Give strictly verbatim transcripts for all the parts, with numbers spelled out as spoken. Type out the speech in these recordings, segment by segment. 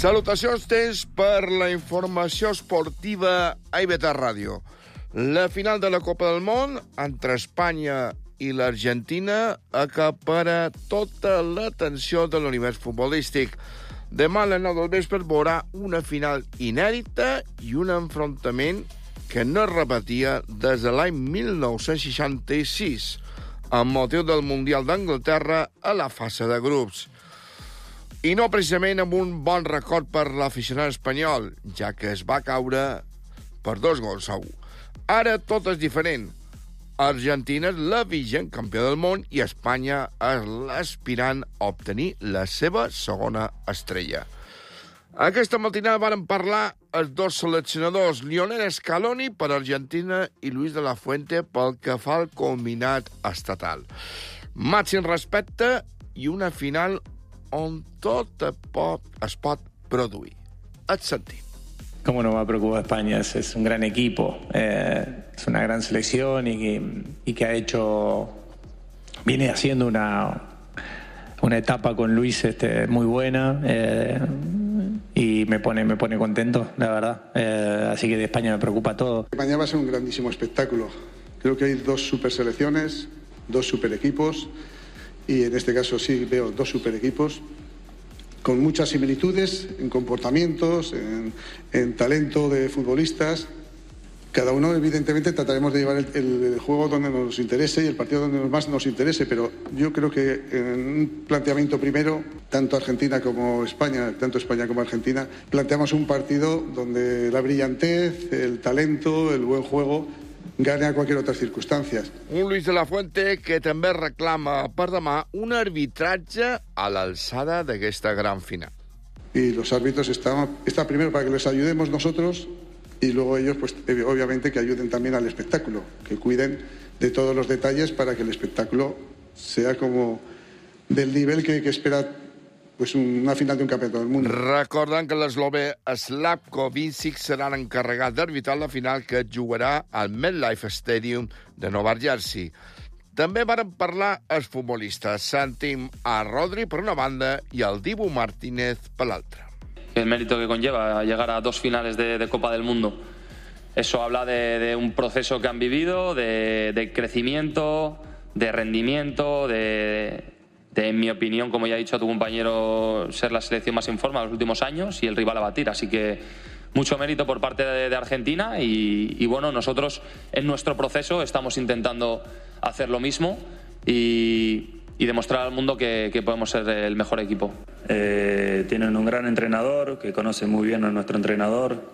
Salutacions tens per la informació esportiva a I B tres Ràdio. La final de la Copa del Món entre Espanya i l'Argentina acapara tota l'atenció de l'univers futbolístic. Demà a les nou del vespre veurà una final inèdita i un enfrontament que no es repetia des de l'any mil nou-cents seixanta-sis, amb motiu del Mundial d'Anglaterra a la fase de grups. I no precisament amb un bon record per l'aficionat espanyol, ja que es va caure per dos gols a u. Ara tot és diferent. Argentina és la vigent campió del món i Espanya és l'aspirant a obtenir la seva segona estrella. Aquesta matinada varen parlar els dos seleccionadors, Lionel Scaloni per Argentina i Luis de la Fuente pel que fa al combinat estatal. Màxim respecte i una final on tot pot, es pot produir. Et sentim. ¿Cómo no va a preocupar España? Es, es un gran equipo, eh, es una gran selección y que, y que ha hecho, viene haciendo una, una etapa con Luis este, muy buena eh, y me pone, me pone contento, la verdad. Eh, así que de España me preocupa todo. Mañana va a ser un grandísimo espectáculo. Creo que hay dos super selecciones, dos super equipos. Y en este caso sí veo dos super equipos con muchas similitudes en comportamientos, en, en talento de futbolistas. Cada uno, evidentemente, trataremos de llevar el, el juego donde nos interese y el partido donde más nos interese, pero yo creo que en un planteamiento primero, tanto Argentina como España, tanto España como Argentina, planteamos un partido donde la brillantez, el talento, el buen juego gane a cualquier otras circunstancias. Un Luis de la Fuente que també reclama per demà un arbitratge a l'alçada d'aquesta gran final. Y los árbitros están, están primero para que les ayudemos nosotros y luego ellos, pues obviamente, que ayuden también al espectáculo, que cuiden de todos los detalles para que el espectáculo sea como del nivel que, que espera pues una final de un campeonato del mundo. Recordem que l'eslové Slavko Vincic serà l'encarregat d'arbitrar la final que jugarà al MetLife Stadium de Nova Jersey. També varen parlar els futbolistes. Sentim a Rodri per una banda i al Dibu Martínez per l'altra. El mérito que conlleva llegar a dos finales de, de Copa del Mundo. Eso habla de, de un proceso que han vivido, de, de crecimiento, de rendimiento, de... de, en mi opinión, como ya ha dicho tu compañero, ser la selección más en forma de los últimos años y el rival a batir. Así que mucho mérito por parte de, de Argentina y, y bueno, nosotros en nuestro proceso estamos intentando hacer lo mismo y, y demostrar al mundo que, que podemos ser el mejor equipo. Eh, tienen un gran entrenador que conoce muy bien a nuestro entrenador.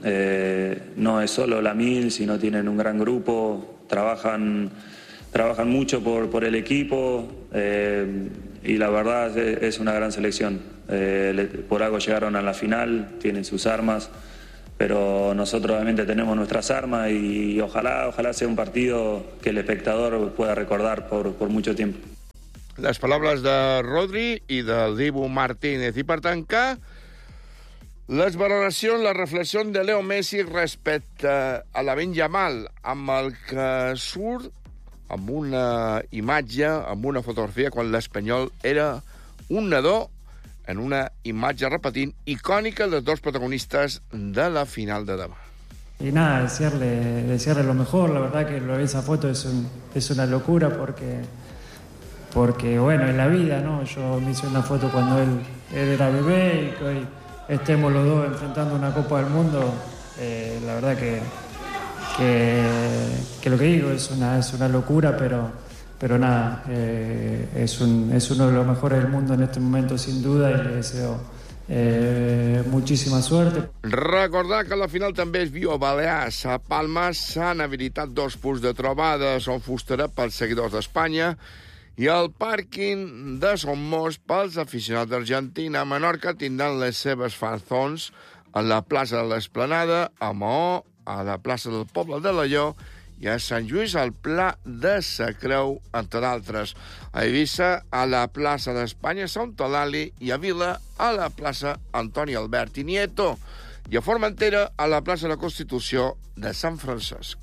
Eh, no es solo Lamil, sino tienen un gran grupo, trabajan... Trabajan mucho por, por el equipo eh, y la verdad es, es una gran selección. Eh, le, por algo llegaron a la final, tienen sus armas, pero nosotros obviamente tenemos nuestras armas y, y ojalá, ojalá sea un partido que el espectador pueda recordar por, por mucho tiempo. Les paraules de Rodri i del Dibu Martínez. I per tancar, les valoracions, la reflexió de Leo Messi respecte a Lamine Yamal, amb el que surt amb una imatge, amb una fotografia, quan l'Espanyol era un nadó, en una imatge repetint, icònica dels dos protagonistas de la final de demà. Y nada, desearle, desearle lo mejor. La verdad que lo de esa foto es, un, es una locura porque, porque, bueno, en la vida, ¿no? Yo me hice una foto cuando él, él era bebé y que hoy estemos los dos enfrentando una Copa del Mundo, eh, la verdad que... Que, que lo que digo es una, es una locura, pero, pero nada, eh, es, un, es uno de los mejores del mundo en este momento, sin duda, y le deseo eh, muchísima suerte. Recordar que a la final també es viu a Balears. A Palma s'han habilitat dos punts de trobada, Son Fuster pels seguidors d'Espanya i el pàrquing de Somos pels aficionats d'Argentina. A Menorca tindran les seves fanzones a la plaça de l'Esplanada, a Maó, a la plaça del Poble de Lleió i a Sant Lluís al Pla de Sa Creu, entre d'altres. A Eivissa, a la plaça d'Espanya, Sant Eulàlia, i a Vila, a la plaça Antoni Albert i Nieto, i a Formentera, a la plaça de la Constitució de Sant Francesc.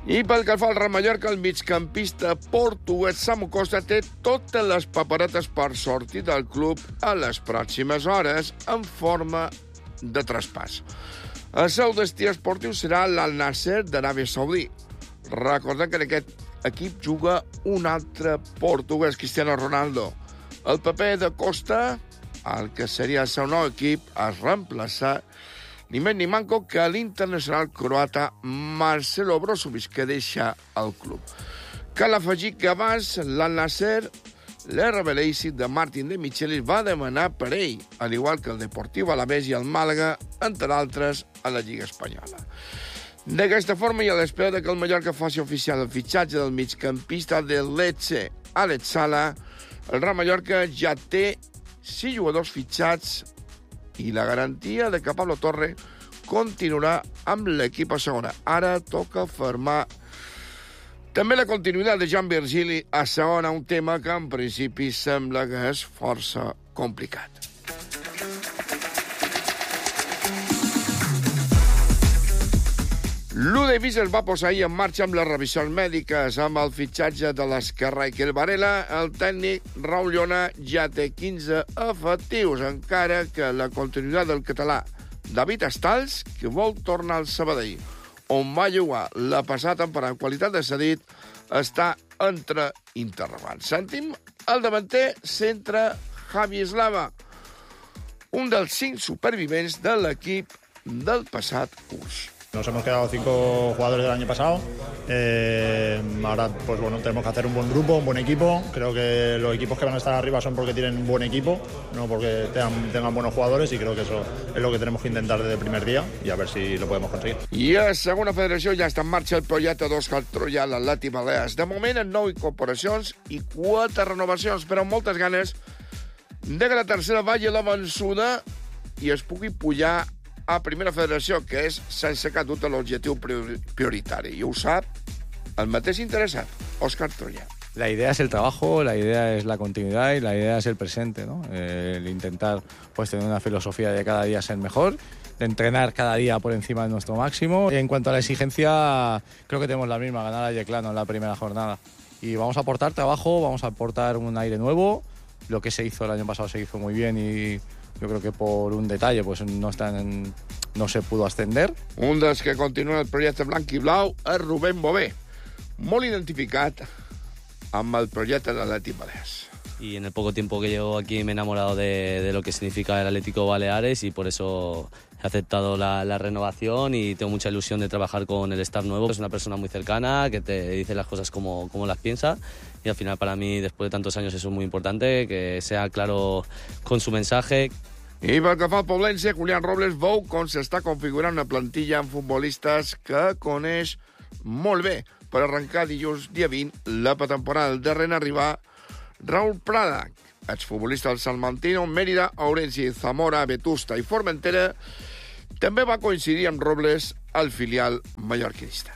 I pel que fa al Real Mallorca, el migcampista portuguès Samu Costa té totes les paperetes per sortir del club a les pròximes hores en forma de traspàs. El seu destí esportiu serà l'Al Nasser d'Aràbia Saudí. Recordem que en aquest equip juga un altre portuguès, Cristiano Ronaldo. El paper de Costa, el que seria el seu nou equip, es reemplaçar ni més ni manco que l'internacional croata Marcelo Brozovic, que deixa el club. Cal afegir que abans l'Al Nasser, l'R B Leipzig de Martin de Michelis, va demanar per ell, al igual que el Deportiu Alavés i el Màlaga, entre altres, a la Lliga Espanyola. D'aquesta forma, i a l'espera que el Mallorca faci oficial el fitxatge del migcampista del Lecce, Alex Sala, el Real Mallorca ja té sis jugadors fitxats i la garantia de que Pablo Torre continuarà amb l'equip a segona. Ara toca firmar també la continuïtat de Joan Virgili a segona, un tema que en principi sembla que és força complicat. L'U Davis es va posar ahir en marxa amb les revisions mèdiques, amb el fitxatge de l'esquerra i el Varela. El tècnic Raúl Llona ja té quinze efectius, encara que la continuïtat del català David Estals, que vol tornar al Sabadell, on va jugar la passada temporada en qualitat de cedit, està entre interrogants. Sentim el davanter centre Javi Eslava, un dels cinc supervivents de l'equip del passat curs. Nos hemos quedado cinco jugadores del año pasado. Eh, ahora, pues bueno, tenemos que hacer un buen grupo, un buen equipo. Creo que los equipos que van a estar arriba son porque tienen un buen equipo, no porque tengan, tengan buenos jugadores, y creo que eso es lo que tenemos que intentar desde el primer día y a ver si lo podemos conseguir. I a segona federació ja està en marxa el projecte d'Òscar Troia a l'Atlètic Balears. De moment, en nou incorporacions i quatre renovacions, però amb moltes ganes de que la tercera vagi a la vençuda i es pugui pujar a Primera Federació, que és, sense cap dubte, l'objectiu prioritari. I ho sap el mateix interessat, Òscar Troya. La idea es el trabajo, la idea es la continuidad y la idea es el presente, ¿no? El intentar pues, tener una filosofía de cada día ser mejor, de entrenar cada día por encima de nuestro máximo. En cuanto a la exigencia, creo que tenemos la misma, ganar a Yeclano en la primera jornada. Y vamos a aportar trabajo, vamos a aportar un aire nuevo. Lo que se hizo el año pasado se hizo muy bien y yo creo que por un detalle pues no, están en, no se pudo ascender. Un dels que continua el projecte blanc i blau és Rubén Bové, molt identificat amb el projecte de l'Atlètic Balears. Y en el poco tiempo que llevo aquí me he enamorado de, de lo que significa el Atlético Baleares y por eso he aceptado la, la renovación y tengo mucha ilusión de trabajar con el staff nuevo. Es una persona muy cercana, que te dice las cosas como, como las piensa y al final para mí, después de tantos años, eso es muy importante, que sea claro con su mensaje. I pel que fa al Poblense, Julián Robles veu com s'està configurant una plantilla amb futbolistes que coneix molt bé per arrencar dilluns dia vint la pretemporada. El darrer en arribar, Raúl Prada, exfutbolista del Salmantino, Mérida, Ourense, Zamora, Vetusta i Formentera, també va coincidir amb Robles al filial mallorquinista.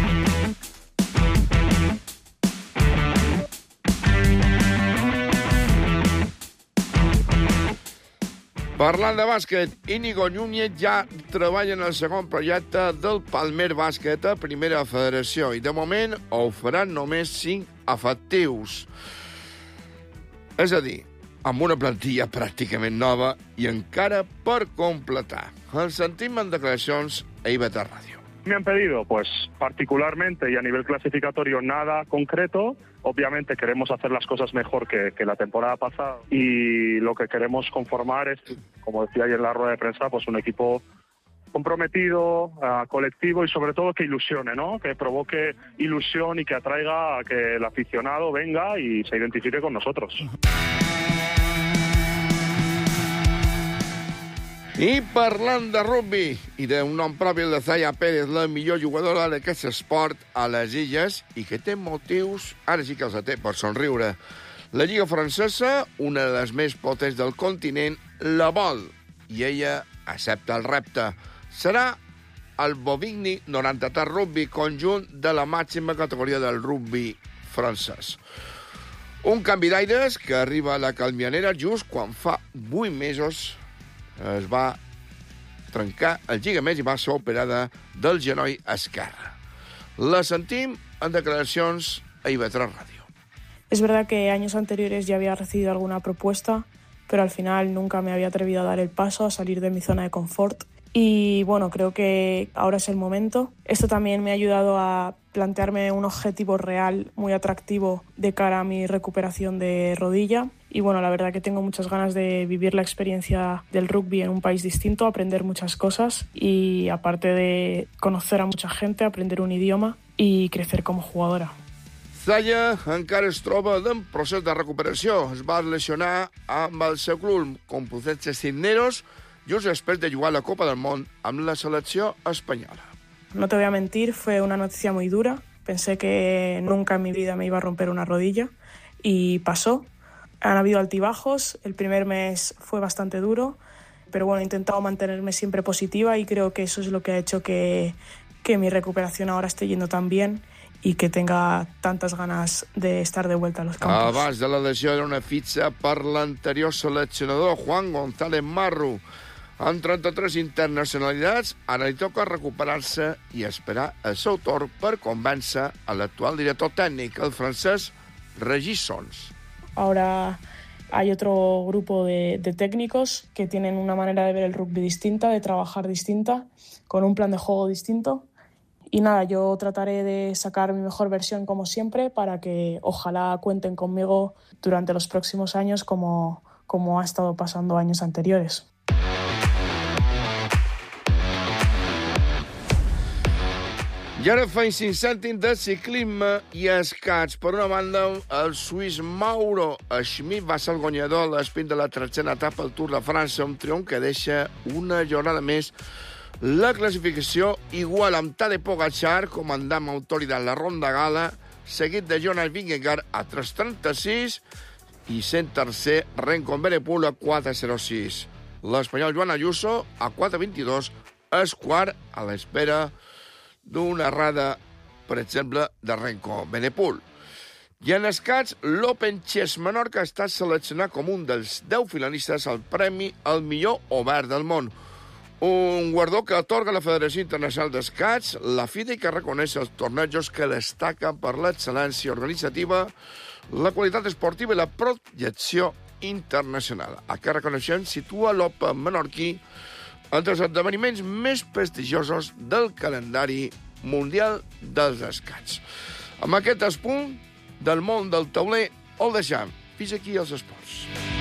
Parlant de bàsquet, Íñigo Núñez ja treballa en el segon projecte del Palmer Bàsquet a Primera Federació i de moment ho faran només cinc efectius. És a dir, amb una plantilla pràcticament nova i encara per completar. El sentim en declaracions a I B T Radio. Me han pedido, pues particularmente y a nivel clasificatorio, nada concreto. Obviamente queremos hacer las cosas mejor que, que la temporada pasada y lo que queremos conformar es, como decía ayer en la rueda de prensa, pues un equipo comprometido, uh, colectivo y sobre todo que ilusione, ¿no? Que provoque ilusión y que atraiga a que el aficionado venga y se identifique con nosotros. I parlant de rugby i d'un nom propi, el de Zaya Pérez, la millor jugadora d'aquest esport a les Illes i que té motius, ara sí que els té, per somriure. La Lliga Francesa, una de les més potents del continent, la vol i ella accepta el repte. Serà el Bovigny noranta-tres Rugby, conjunt de la màxima categoria del rugby francès. Un canvi d'aires que arriba a la Calmianera just quan fa vuit mesos es va trencar el lligament i va ser operada del genoll esquerre. La sentim en declaracions a I V tres Radio. Es verdad que años anteriores ya había recibido alguna propuesta, pero al final nunca me había atrevido a dar el paso, a salir de mi zona de confort. Y bueno, creo que ahora es el momento. Esto también me ha ayudado a plantearme un objetivo real muy atractivo de cara a mi recuperación de rodilla. Y bueno, la verdad que tengo muchas ganas de vivir la experiencia del rugby en un país distinto, aprender muchas cosas y aparte de conocer a mucha gente, aprender un idioma y crecer como jugadora. Zaya encara es troba en procés de recuperació. Es va lesionar amb el seu club, Complutense Cisneros, just després de jugar la Copa del Món amb la selecció espanyola. No te voy a mentir, fue una noticia muy dura. Pensé que nunca en mi vida me iba a romper una rodilla y pasó. Han habido altibajos, el primer mes fue bastante duro, pero bueno, he intentado mantenerme siempre positiva y creo que eso es lo que ha hecho que, que mi recuperación ahora esté yendo tan bien i que tenga tantes ganes de estar de vuelta a los campos. Abans de la lesió era una fitxa per l'anterior seleccionador, Juan González Marro. Amb trenta-tres internacionalitats, ara li toca recuperar-se i esperar el seu torn per convèncer a l'actual director tècnic, el francès Régis Sons. Ahora hay otro grupo de, de técnicos que tienen una manera de ver el rugby distinta, de trabajar distinta, con un plan de juego distinto. Y nada, yo trataré de sacar mi mejor versión como siempre para que ojalá cuenten conmigo durante los próximos años como, como ha estado pasando años anteriores. I ara fa cinc cèntims de ciclisme i escacs. Per una banda, el suís Mauro Schmid va ser el guanyador a l'espint de la tretzena etapa al Tour de França, un triomf que deixa una jornada més la classificació igual amb Tadej Pogačar, comandant amb autoritat la ronda gala, seguit de Jonas Vingegaard a tres trenta-sis i sent tercer Renko Evenepoel a quatre zero sis. L'espanyol Joan Ayuso a quatre vint-i-dos és quart a l'espera d'una errada, per exemple, de Renko Evenepoel. I en escacs, l'Open Chess Menorca ha estat seleccionat com un dels deu finalistes al Premi al millor obert del món. Un guardó que atorga la Federació Internacional d'Escacs, la FIDE, que reconeix els tornejos que destaquen per l'excel·lència organitzativa, la qualitat esportiva i la projecció internacional. Aquest reconeixement situa l'Open menorquí entre els esdeveniments més prestigiosos del calendari mundial dels escacs. Amb aquest espunt del món del tauler, el deixem. Fins aquí els esports.